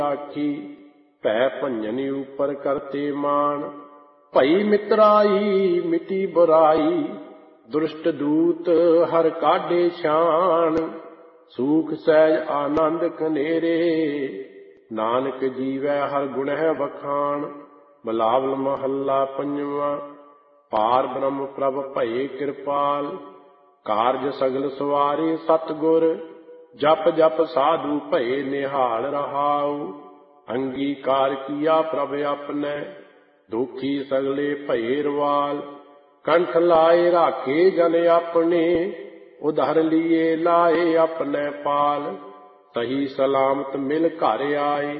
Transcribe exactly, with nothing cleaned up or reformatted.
ਆਖੀ ਭੈ ਭੰਜਨ ਉਪਰ ਕਰਤੇ ਮਾਨ। ਭਈ ਮਿਤਰਾਈ ਮਿਟੀ ਬੁਰਾਈ ਦੁਸ਼ਟ ਦੂਤ ਹਰ ਕਾਢੇ ਛਾਨ। ਸੂਖ ਸਹਿਜ ਆਨੰਦ ਕਨੇਰੇ ਨਾਨਕ ਜੀਵੈ ਹਰ ਗੁਣਹਿ ਵਖਾਣ। ਬਿਲਾਵਲ ਮਹੱਲਾ ਪੰਜਵਾਂ। ਪਾਰ ਬ੍ਰਹਮ ਪ੍ਰਭ ਭਏ ਕਿਰਪਾਲ ਕਾਰਜ ਸਗਲ ਸਵਾਰੇ ਸਤਿਗੁਰ। ਜਪ ਜਪ ਸਾਧੂ ਭਏ ਨਿਹਾਲ ਰਹਾਉ ਅੰਗੀਕਾਰ ਕੀਆ ਪ੍ਰਭ ਆਪਣੈ। ਦੁਖੀ ਸਗਲੇ ਭਏ ਰਵਾਲ ਕੰਠ ਲਾਏ ਰਾਖੇ ਜਨ ਆਪਣੇ। ਉਧਰ ਲੀਏ ਲਾਏ ਆਪਣੈ ਪਾਲ ਸਹੀ ਸਲਾਮਤ ਮਿਲ ਘਰ ਆਏ।